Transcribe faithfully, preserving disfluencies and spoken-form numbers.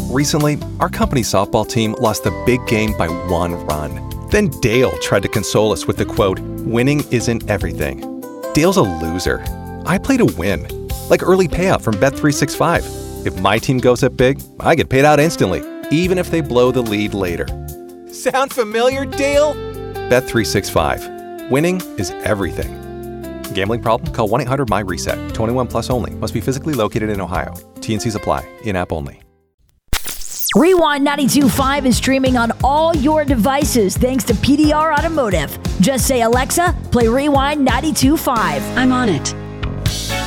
Recently, our company softball team lost the big game by one run. Then Dale tried to console us with the quote, "Winning isn't everything." Dale's a loser. I play to win. Like early payout from Bet three sixty-five. If my team goes up big, I get paid out instantly, even if they blow the lead later. Sound familiar, Dale? Bet three sixty-five. Winning is everything. Gambling problem? Call one eight hundred M Y reset. twenty-one plus only. Must be physically located in Ohio. T N Cs apply. In-app only. Rewind ninety-two point five is streaming on all your devices thanks to P D R Automotive. Just say, Alexa, play Rewind ninety-two point five. I'm on it.